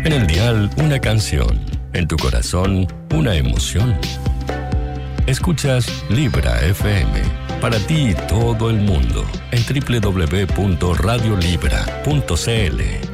En el dial, una canción. En tu corazón, una emoción. Escuchas Libra FM. Para ti y todo el mundo. En www.radiolibra.cl.